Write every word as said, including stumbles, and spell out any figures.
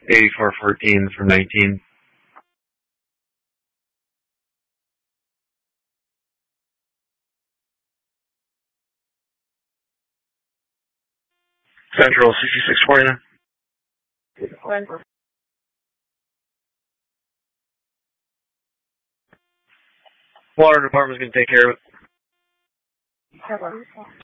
eighty-four fourteen from nineteen. Central sixty-six forty-nine. Water department's going to take care of it.